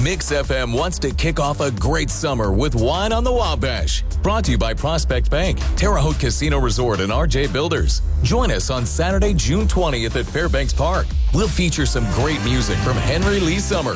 Mix FM wants to kick off a great summer with Wine on the Wabash. Brought to you by Prospect Bank, Terre Haute Casino Resort, and RJ Builders. Join us on Saturday, June 20th at Fairbanks Park. We'll feature some great music from Henry Lee Summer,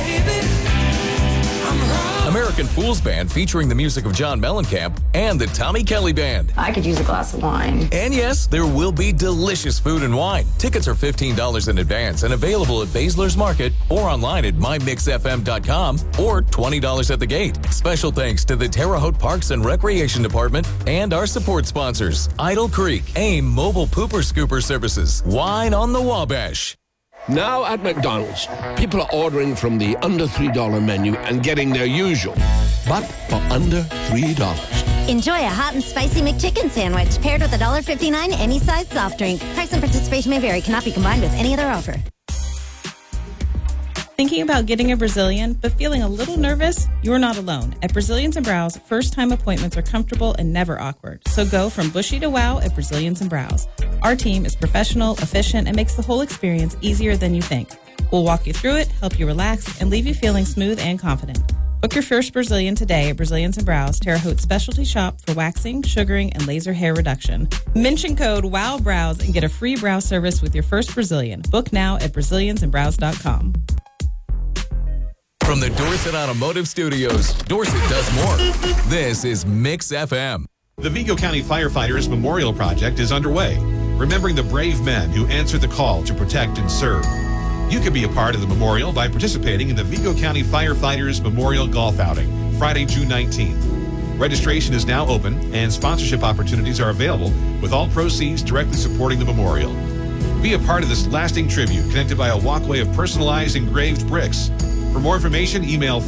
American Fools Band featuring the music of John Mellencamp, and the Tommy Kelly Band. I could use a glass of wine. And yes, there will be delicious food and wine. Tickets are $15 in advance and available at Baszler's Market or online at mymixfm.com or $20 at the gate. Special thanks to the Terre Haute Parks and Recreation Department and our support sponsors, Idle Creek, AIM Mobile Pooper Scooper Services, Wine on the Wabash. Now at McDonald's, people are ordering from the under $3 menu and getting their usual, but for under $3. Enjoy a hot and spicy McChicken sandwich paired with $1.59 any size soft drink. Price and participation may vary. Cannot be combined with any other offer. Thinking about getting a Brazilian, but feeling a little nervous? You're not alone. At Brazilians and Brows, first-time appointments are comfortable and never awkward. So go from bushy to wow at Brazilians and Brows. Our team is professional, efficient, and makes the whole experience easier than you think. We'll walk you through it, help you relax, and leave you feeling smooth and confident. Book your first Brazilian today at Brazilians and Brows, Terre Haute's specialty shop for waxing, sugaring, and laser hair reduction. Mention code WOWBROWS and get a free brow service with your first Brazilian. Book now at BraziliansandBrows.com. From the Dorset Automotive Studios, Dorset does more. This is Mix FM. The Vigo County Firefighters Memorial Project is underway, remembering the brave men who answered the call to protect and serve. You can be a part of the memorial by participating in the Vigo County Firefighters Memorial Golf Outing, Friday, June 19th. Registration is now open, and sponsorship opportunities are available, with all proceeds directly supporting the memorial. Be a part of this lasting tribute connected by a walkway of personalized engraved bricks. For more information, email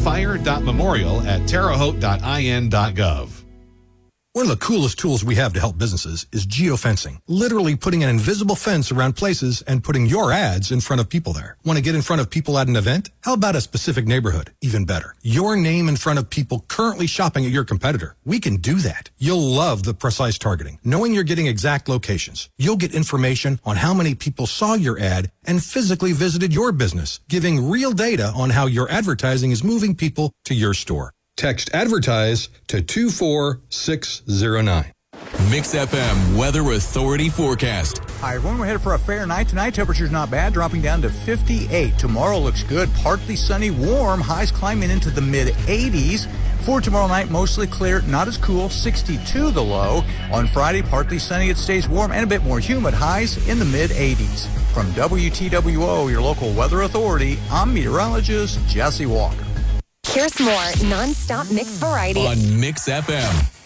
fire.memorial@terrehaute.in.gov. One of the coolest tools we have to help businesses is geofencing. Literally putting an invisible fence around places and putting your ads in front of people there. Want to get in front of people at an event? How about a specific neighborhood? Even better. Your name in front of people currently shopping at your competitor. We can do that. You'll love the precise targeting, knowing you're getting exact locations. You'll get information on how many people saw your ad and physically visited your business, giving real data on how your advertising is moving people to your store. Text ADVERTISE to 24609. Mix FM Weather Authority forecast. Hi, everyone. We're headed for a fair night tonight. Temperature's not bad, dropping down to 58. Tomorrow looks good. Partly sunny, warm. Highs climbing into the mid-80s. For tomorrow night, mostly clear, not as cool. 62 the low. On Friday, partly sunny. It stays warm and a bit more humid. Highs in the mid-80s. From WTWO, your local weather authority, I'm meteorologist Jesse Walker. Here's more non-stop mix variety on Mix FM.